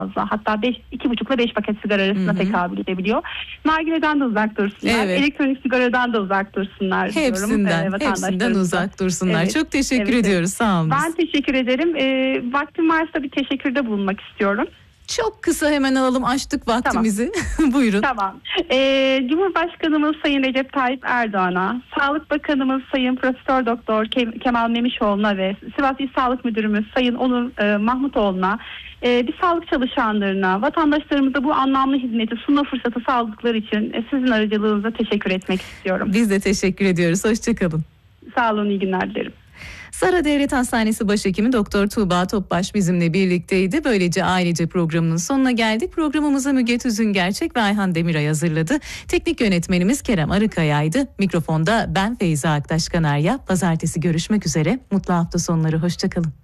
fazla. Hatta 2,5 ile 5 paket sigara arasında tekabül edebiliyor. Nargileden de uzak dursunlar. Evet. Elektronik sigaradan da uzak dursunlar diyorum. Hepsinden uzak dursunlar. Evet. Çok teşekkür ediyoruz. Sağ olun. Ben teşekkür ederim. Vaktim varsa bir teşekkürde bulunmak istiyorum. Çok kısa hemen alalım. Açtık vaktimizi. Tamam. Buyurun. Tamam. Cumhurbaşkanımız Sayın Recep Tayyip Erdoğan'a, Sağlık Bakanımız Sayın Profesör Doktor Kemal Memişoğlu'na ve Sivas İl Sağlık Müdürümüz Sayın Onur Mahmutoğlu'na, bir sağlık çalışanlarına, vatandaşlarımıza bu anlamlı hizmeti sunma fırsatı sağladıkları için sizin aracılığınıza teşekkür etmek istiyorum. Biz de teşekkür ediyoruz. Hoşçakalın. Sağ olun, iyi günler dilerim. Sara Devlet Hastanesi Başhekimi Doktor Tuğba Topbaş bizimle birlikteydi. Böylece ailece programının sonuna geldik. Programımızı Müge Tüzün Gerçek ve Ayhan Demiray hazırladı. Teknik yönetmenimiz Kerem Arıkaya'ydı. Mikrofonda ben Feyza Aktaş Kanarya. Pazartesi görüşmek üzere. Mutlu hafta sonları. Hoşçakalın.